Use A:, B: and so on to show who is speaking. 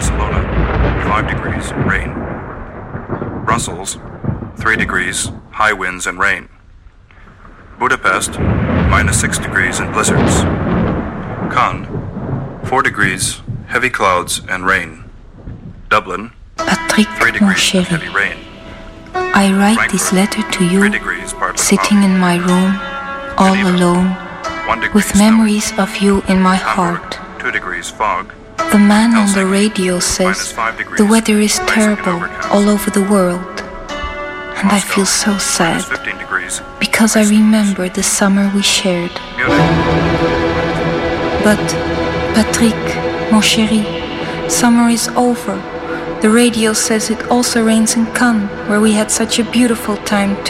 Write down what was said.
A: Barcelona, 5 degrees, rain. Brussels, 3 degrees, high winds and rain. Budapest, -6 degrees and blizzards. Cannes, 4 degrees, heavy clouds and rain. Dublin,
B: Patrick,
A: 3
B: mon
A: degrees and
B: chéri,
A: heavy rain.
B: I write this letter to
A: 3
B: you,
A: degrees, partly
B: sitting in my room, all alone,
A: 1 degree
B: with
A: snow.
B: memories of you in my
A: Hamburg,
B: heart.
A: 2 degrees fog.
B: The man on the
A: Helsinki,
B: radio says
A: -5 degrees,
B: the weather is
A: rising and
B: terrible
A: overcast.
B: all over the world. And I
A: Moscow,
B: feel so sad
A: -15 degrees.
B: because I remember the summer we shared.
A: Munich,
B: But, Patrick, mon chéri, summer is over. The radio says it also rains in Cannes, where we had such a beautiful time